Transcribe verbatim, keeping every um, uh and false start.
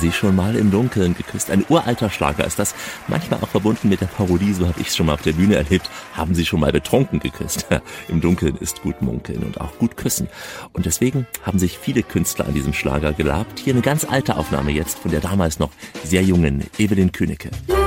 Sie schon mal im Dunkeln geküsst? Ein uralter Schlager ist das, manchmal auch verbunden mit der Parodie, so habe ich es schon mal auf der Bühne erlebt. Haben Sie schon mal betrunken geküsst? Im Dunkeln ist gut munkeln und auch gut küssen. Und deswegen haben sich viele Künstler an diesem Schlager gelabt. Hier eine ganz alte Aufnahme jetzt von der damals noch sehr jungen Evelyn Künneke.